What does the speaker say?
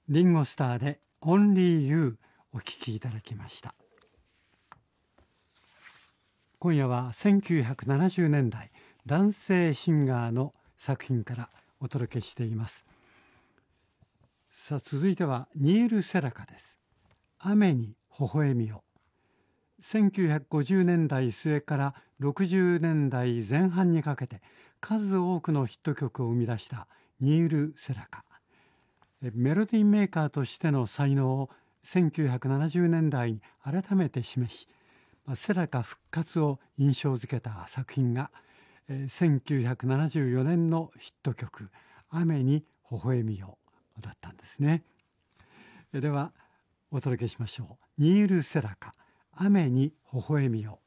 リンゴスターで Only You お聴きいただきました。今夜は1970年代男性シンガーの作品からお届けしています。さあ続いてはニール・セラカです。雨に微笑みを。1950年代末から60年代前半にかけて数多くのヒット曲を生み出したニール・セラカ。メロディーメーカーとしての才能を1970年代に改めて示し、セラカ復活を印象づけた作品が1974年のヒット曲「雨に微笑みよ」だったんですね。ではお届けしましょう。ニール・セラカ「雨に微笑みよ」。